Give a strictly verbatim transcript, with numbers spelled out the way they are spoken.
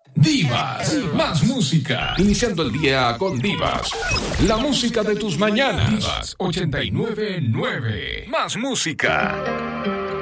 Divas, más música. Iniciando el día con Divas. La música de tus mañanas. Divas ochenta y nueve punto nueve. Más música.